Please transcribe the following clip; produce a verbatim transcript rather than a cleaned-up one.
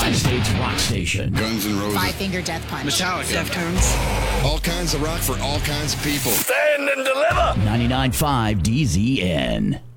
Tri-States Rock Station. Guns N' Roses. Five Finger Death Punch. Metallica. Deftones. All kinds of rock for all kinds of people. Stand and deliver. ninety-nine point five D Z N.